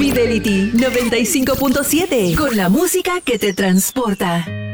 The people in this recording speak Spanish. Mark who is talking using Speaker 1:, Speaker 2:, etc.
Speaker 1: Fidelity 95.7, con la música que te transporta.